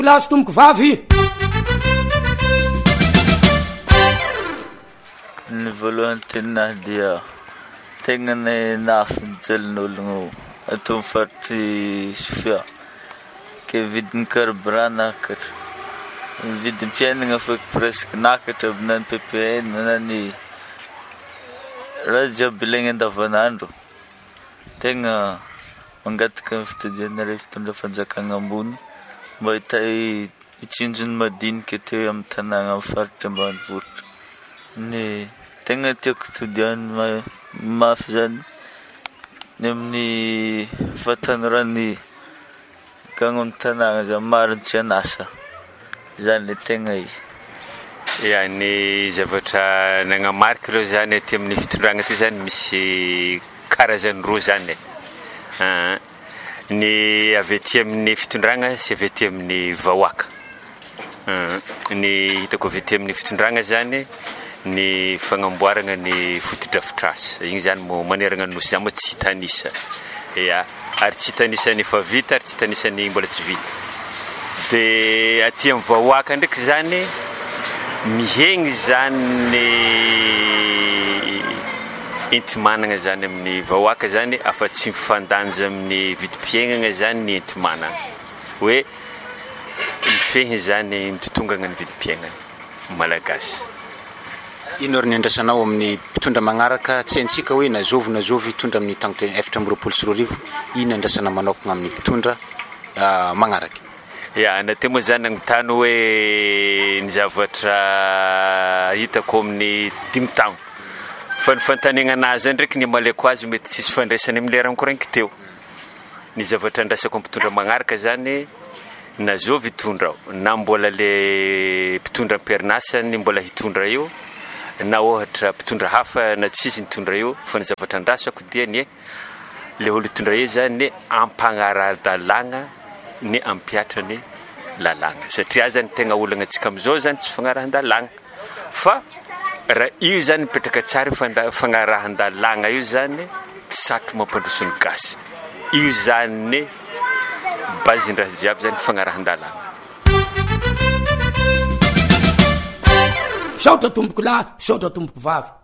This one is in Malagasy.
Plasy tomboko vavy. Ny voalohany tenahy dia tegna nafy nijelin'ologno ato amin'ny faritry Sofia. Ke vidin'ny carburant nakatra. Ny vidin'ny mpiainana feky presque nakatra aby na ny PPN na ny raha jiaby ilaigna andavanandro. Tegna mangataka ny fitadiana rehefa fitondra fanjakana ambony mba hitsinjony madinika teo amin'ny tanàna amin'ny faritra ambanivohitra. Ny tegna tiako todiany mafy zany ny amin'ny fatanorany gagno amin'ny tanàna zany mariny tsy anasa zany le tegna izy. Ya, ny zavatra nagnamarika reo zany aty amin'ny fitondragna ty zany misy karazany roa zany. Ny avy aty amin'ny fitondragna sy avy aty amin'ny vahoaka. Ny hitako avy aty amin'ny fitondragna zany ny fagnamboarana ny fotodrafitrasa. Igny zany mo maneragna nosy zany mo tsy hitanisa. Ya, ary tsy hitanisany efa vita ary tsy hitanisany mbola tsy vita. De aty amin'ny vahoaka ndraiky zany mihegny zany enti-managna zany amin'ny vahoaka zany afa tsy mifandanja amin'ny vidim-piainana zany ny enti-managna. Hoe mifehy zany mitotongana ny vidim-piainana malagasy. Ino ary ny andrasanao amin'ny mpitondra magnaraka tsy haintsika hoe nazovy hitondra amin'ny tangotra 2024. Ino andrasana manokana amin'ny mpitondra magnaraka? Ya, nateo moa zany nagnotany hoe ny zavatra hitako amin'ny 5 taogno. Fa ny fantaniana anazy ndraiky ny malaiko azy mety tsisy fandraisany amin'ny lerany koranky teo. Ny zavatra andrasako amin'ny mpitondra magnaraka zany nazovy hitondra na mbola le mpitondra am-perinasany mbola hitondra io na ohatra mpitondra hafa na tsisy nitondra io, fa ny zavatra andrasako dia ny le olo hitondra io zany ampagnara-dalàgna ny ampiatra ny lalàgna. Satria zany tegna olagna antsika amizao zany tsy fagnarahan-dalàgna. Fa raha io zany mipetraka tsara fagnarahan-dalàgna io zany tsy satro mampandroso ny gasy. Io zany bazindraha jiaby zany fagnarahan-dalàgna. Saotra tomboko lahy, saotra tomboko vavy.